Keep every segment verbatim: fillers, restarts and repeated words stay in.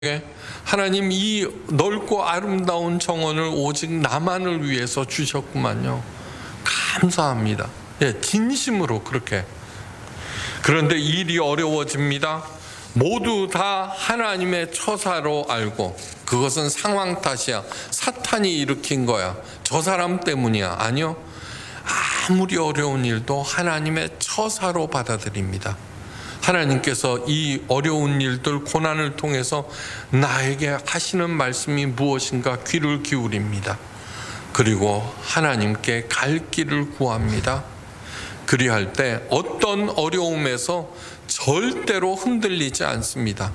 하나님 이 넓고 아름다운 정원을 오직 나만을 위해서 주셨구만요. 감사합니다. 예, 진심으로 그렇게. 그런데 일이 어려워집니다. 모두 다 하나님의 처사로 알고 그것은 상황 탓이야. 사탄이 일으킨 거야. 저 사람 때문이야. 아니요. 아무리 어려운 일도 하나님의 처사로 받아들입니다. 하나님께서 이 어려운 일들, 고난을 통해서 나에게 하시는 말씀이 무엇인가 귀를 기울입니다. 그리고 하나님께 갈 길을 구합니다. 그리할 때 어떤 어려움에서 절대로 흔들리지 않습니다.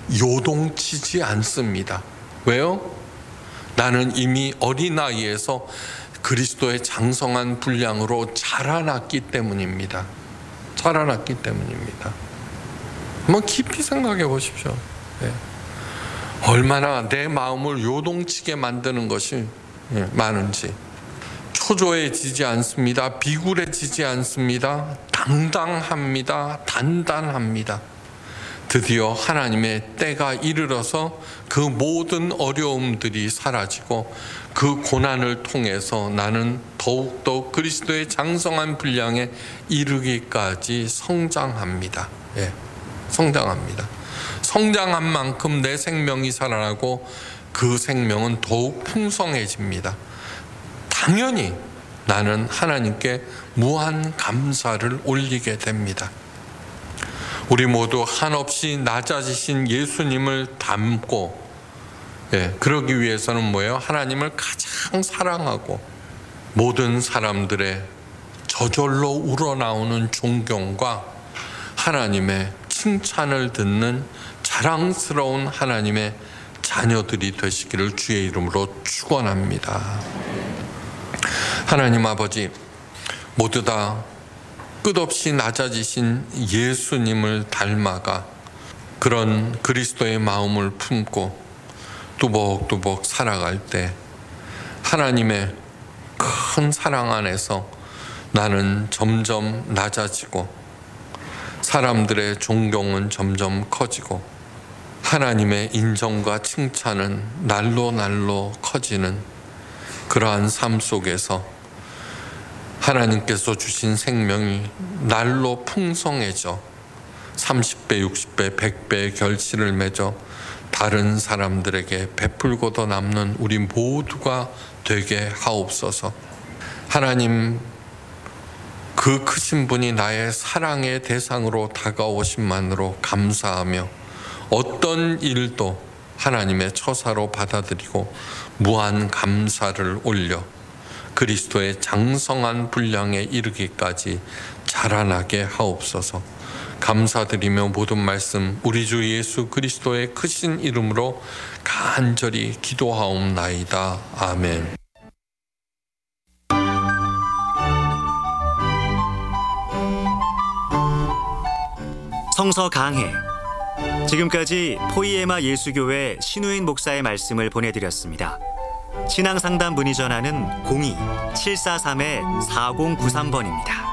요동치지 않습니다. 왜요? 나는 이미 어린 나이에서 그리스도의 장성한 분량으로 자라났기 때문입니다. 자라났기 때문입니다. 한번 깊이 생각해 보십시오. 네. 얼마나 내 마음을 요동치게 만드는 것이 많은지. 초조해지지 않습니다. 비굴해지지 않습니다. 당당합니다. 단단합니다. 드디어 하나님의 때가 이르러서 그 모든 어려움들이 사라지고 그 고난을 통해서 나는 더욱더 그리스도의 장성한 분량에 이르기까지 성장합니다. 예, 성장합니다. 성장한 만큼 내 생명이 살아나고 그 생명은 더욱 풍성해집니다. 당연히 나는 하나님께 무한 감사를 올리게 됩니다. 우리 모두 한없이 낮아지신 예수님을 닮고, 예, 그러기 위해서는 뭐예요? 하나님을 가장 사랑하고 모든 사람들의 저절로 우러나오는 존경과 하나님의 칭찬을 듣는 자랑스러운 하나님의 자녀들이 되시기를 주의 이름으로 축원합니다. 하나님 아버지, 모두 다 끝없이 낮아지신 예수님을 닮아가 그런 그리스도의 마음을 품고 뚜벅뚜벅 살아갈 때 하나님의 큰 사랑 안에서 나는 점점 낮아지고 사람들의 존경은 점점 커지고 하나님의 인정과 칭찬은 날로 날로 커지는 그러한 삶 속에서 하나님께서 주신 생명이 날로 풍성해져 삼십 배, 육십 배, 백 배의 결실을 맺어 다른 사람들에게 베풀고도 남는 우리 모두가 되게 하옵소서. 하나님, 그 크신 분이 나의 사랑의 대상으로 다가오심만으로 감사하며 어떤 일도 하나님의 처사로 받아들이고 무한 감사를 올려 그리스도의 장성한 분량에 이르기까지 자라나게 하옵소서. 감사드리며 모든 말씀 우리 주 예수 그리스도의 크신 이름으로 간절히 기도하옵나이다. 아멘. 성서 강해. 지금까지 포이에마 예수교회 신우인 목사의 말씀을 보내드렸습니다. 신앙상담 문의 전화는 공이 칠사삼 사공구삼 번입니다.